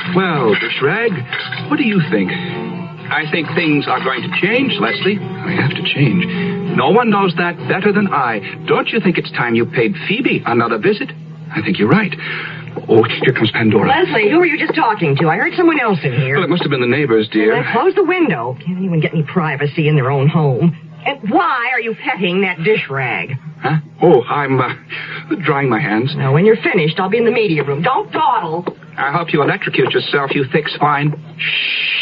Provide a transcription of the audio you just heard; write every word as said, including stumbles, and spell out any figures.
Well, Dishrag, what do you think? I think things are going to change, Leslie. I have to change. No one knows that better than I. Don't you think it's time you paid Phoebe another visit? I think you're right. Oh, here comes Pandora. Leslie, who were you just talking to? I heard someone else in here. Well, it must have been the neighbors, dear. Well, then close the window. Can't anyone get any privacy in their own home? And why are you petting that dish rag? Huh? Oh, I'm uh, drying my hands. Now, when you're finished, I'll be in the media room. Don't dawdle. I hope you electrocute yourself, you thick swine. Shh.